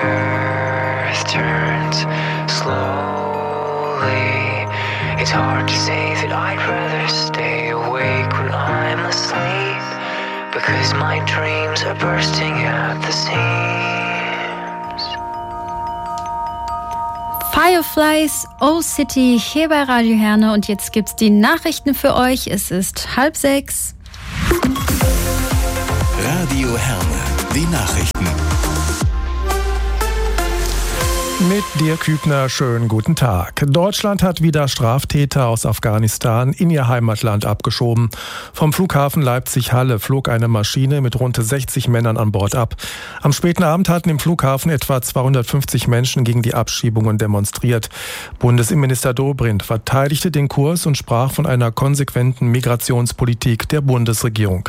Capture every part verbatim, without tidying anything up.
earth turns slowly. It's hard to say that I'd rather stay awake when I'm asleep, because my dreams are bursting at the seams. Fireflies, Old City, hier bei Radio Herne. Und jetzt gibt's die Nachrichten für euch. Es ist halb sechs. Radio Herne, die Nachrichten. Mit Dirk Kübner, schönen guten Tag. Deutschland hat wieder Straftäter aus Afghanistan in ihr Heimatland abgeschoben. Vom Flughafen Leipzig-Halle flog eine Maschine mit rund sechzig Männern an Bord ab. Am späten Abend hatten im Flughafen etwa zweihundertfünfzig Menschen gegen die Abschiebungen demonstriert. Bundesinnenminister Dobrindt verteidigte den Kurs und sprach von einer konsequenten Migrationspolitik der Bundesregierung.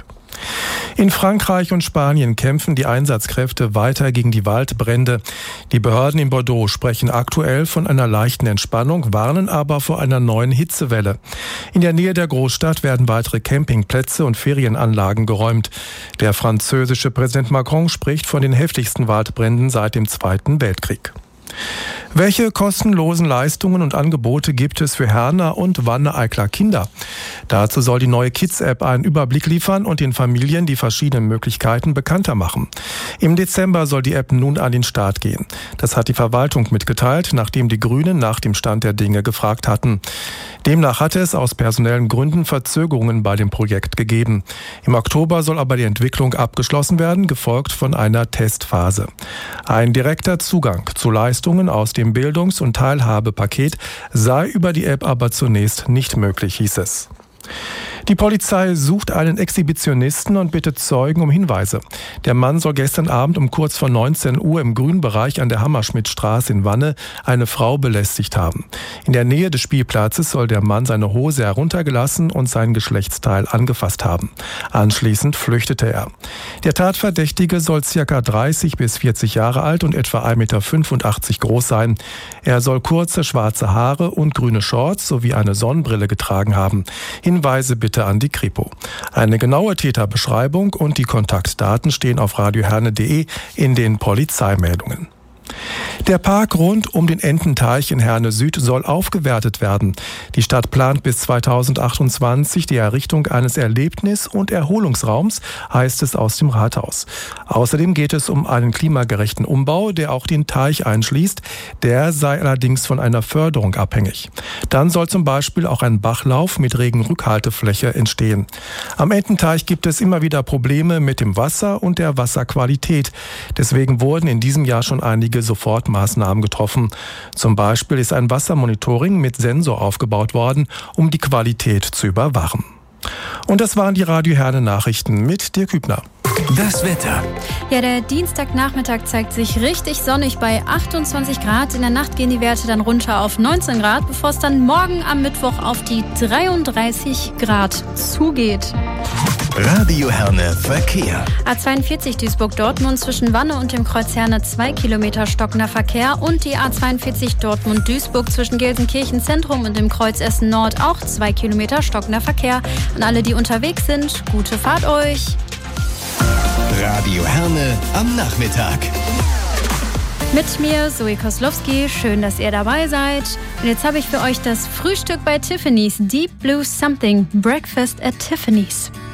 In Frankreich und Spanien kämpfen die Einsatzkräfte weiter gegen die Waldbrände. Die Behörden in Bordeaux sprechen aktuell von einer leichten Entspannung, warnen aber vor einer neuen Hitzewelle. In der Nähe der Großstadt werden weitere Campingplätze und Ferienanlagen geräumt. Der französische Präsident Macron spricht von den heftigsten Waldbränden seit dem Zweiten Weltkrieg. Welche kostenlosen Leistungen und Angebote gibt es für Herner und Wanne-Eicler Kinder? Dazu soll die neue Kids-App einen Überblick liefern und den Familien die verschiedenen Möglichkeiten bekannter machen. Im Dezember soll die App nun an den Start gehen. Das hat die Verwaltung mitgeteilt, nachdem die Grünen nach dem Stand der Dinge gefragt hatten. Demnach hatte es aus personellen Gründen Verzögerungen bei dem Projekt gegeben. Im Oktober soll aber die Entwicklung abgeschlossen werden, gefolgt von einer Testphase. Ein direkter Zugang zu Leistungen aus dem Bildungs- und Teilhabepaket sei über die App aber zunächst nicht möglich, hieß es. Die Polizei sucht einen Exhibitionisten und bittet Zeugen um Hinweise. Der Mann soll gestern Abend um kurz vor neunzehn Uhr im Grünbereich an der Hammerschmidtstraße in Wanne eine Frau belästigt haben. In der Nähe des Spielplatzes soll der Mann seine Hose heruntergelassen und sein Geschlechtsteil angefasst haben. Anschließend flüchtete er. Der Tatverdächtige soll ca. dreißig bis vierzig Jahre alt und etwa ein Meter fünfundachtzig groß sein. Er soll kurze schwarze Haare und grüne Shorts sowie eine Sonnenbrille getragen haben. Hinweise bitte an die Kripo. Eine genaue Täterbeschreibung und die Kontaktdaten stehen auf radioherne punkt de in den Polizeimeldungen. Der Park rund um den Ententeich in Herne Süd soll aufgewertet werden. Die Stadt plant bis zweitausendachtundzwanzig die Errichtung eines Erlebnis- und Erholungsraums, heißt es aus dem Rathaus. Außerdem geht es um einen klimagerechten Umbau, der auch den Teich einschließt. Der sei allerdings von einer Förderung abhängig. Dann soll zum Beispiel auch ein Bachlauf mit Regenrückhaltefläche entstehen. Am Ententeich gibt es immer wieder Probleme mit dem Wasser und der Wasserqualität. Deswegen wurden in diesem Jahr schon einige Sofortmaßnahmen getroffen. Zum Beispiel ist ein Wassermonitoring mit Sensor aufgebaut worden, um die Qualität zu überwachen. Und das waren die Radio Herne Nachrichten mit Dirk Kübner. Das Wetter. Ja, der Dienstagnachmittag zeigt sich richtig sonnig bei achtundzwanzig Grad. In der Nacht gehen die Werte dann runter auf neunzehn Grad, bevor es dann morgen am Mittwoch auf die dreiunddreißig Grad zugeht. Radio Herne Verkehr. A zweiundvierzig Duisburg-Dortmund zwischen Wanne und dem Kreuz Herne zwei Kilometer stockender Verkehr und die A zweiundvierzig Dortmund-Duisburg zwischen Gelsenkirchen Zentrum und dem Kreuz Essen Nord auch zwei Kilometer stockender Verkehr. Und alle, die unterwegs sind, gute Fahrt euch. Radio Herne am Nachmittag. Mit mir, Zoe Koslowski. Schön, dass ihr dabei seid. Und jetzt habe ich für euch das Frühstück bei Tiffany's. Deep Blue Something. Breakfast at Tiffany's.